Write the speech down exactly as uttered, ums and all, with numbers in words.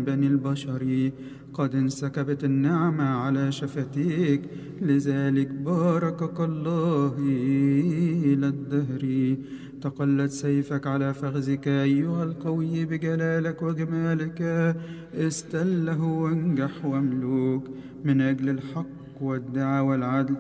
بني البشر، قد انسكبت النعمة على شفتيك، لذلك باركك الله إلى الدهر. تقلت سيفك على فخذك أيها القوي، بجلالك وجمالك استله وانجح واملوك، من أجل الحق والدعاء والعدل